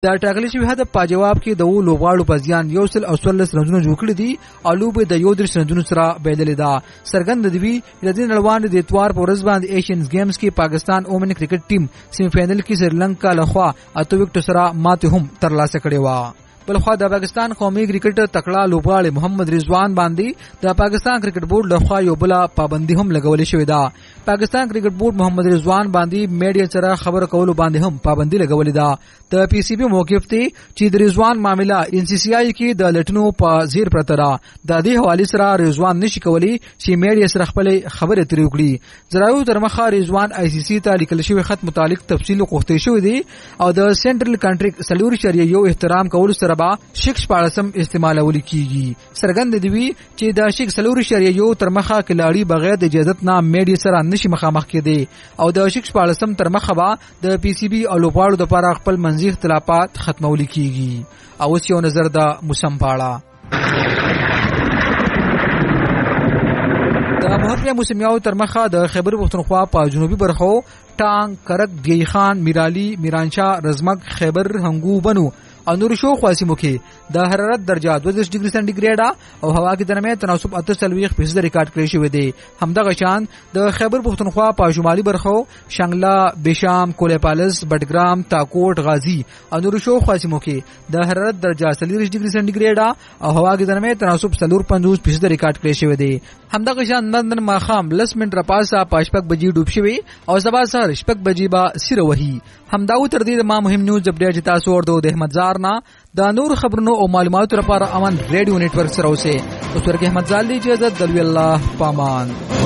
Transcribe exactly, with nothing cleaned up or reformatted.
د ټاکلي شوي هدف په جواب کې د اوو لوبغاړو په زیان یو سل او څوارلس رنزونه جوړ کړي دي او لوبې د یو دېرش رنزونو سره بایللې ده. څرګنده دوي د دې نړیوال د اتوار په ورځ باندې ایشینز گیمز کې پاکستان وومن کرکټ ټیم سیمی فائنل کې سریلانکا لخوا اته وکټو سره ماته هم ترلاسه کړې و. بلخوا د پاکستان قومي کرکټ تکړه لوبغاړي محمد رضوان باندې د پاکستان کرکټ بورډ لخوا یو بل پابندي هم لګولې شوې ده. پاکستان کرکټ بورډ محمد رضوان باندې میډیا سره خبر کولو باندې هم پابندي لګولې ده. د پی سی بي موقف ته چې د رضوان معاملې ان سی سی آی کې د لټنو په زیر پرته ده. د دې حواله سره رضوان نشي کولی چې میډیا سره خپل خبره تری وکړي. زرايو تر مخه رضوان آی سی سی ته لیکل شوی خط متعلق تفصیل غوښتل شوی دی او د سنټرل کنټری سلور شریعه یو احترام کول سره با شیک شپاړسم استعمالول کیږي. څرګند دی چې د شیک سلور شریعه یو تر مخه کلاړي بغیر د اجازه نه میډیا سره نشي مخامخ کېدی او د شیک شپاړسم تر مخه با د پی سی بي او لوبغاړو د لپاره خپل منځي اختلافات ختمول کیږي. او اوس یو نظر د موسم پاړه. د محرم موسمیاو تر مخه د خیبر پختونخوا په جنوبي برخو ټانګ، کرک، دیای خان، میرالی، میرانشاه، رزمک، خیبر، هنګو، بنو او نور شو خواسمو کې د حرارت درجه دوه دېرش ډیګري سانتیګریډ او هوا کې درمه تناسب اته سلويخ فیصد ریکارډ کړی شوی دی. همدغه شان د خیبر پختونخوا په شمالي برخو شنګلا، بشام، کولپالس، بټګرام، تاکوټ، غازی او نور شو خواسمو کې د حرارت درجه سلويخ ډیګري سانتیګریډ او هوا کې درمه تناسب سلور پنځوس فیصد ریکارډ کړی شوی دی. همدغه شان نن ماخام لس منټ راپاسه پاشپک بجې ډوب شوی او سبا سهار شپک بجې با سیره وهي. همداو تر دې ما مهم نیوز اپډیټ تاسو ورته د احمد زار نه د نور خبرونو او معلوماتو لپاره امن ریډیو نتورک سره اوسه. اوس ورګه احمد زال دی اجازه د الله پامان.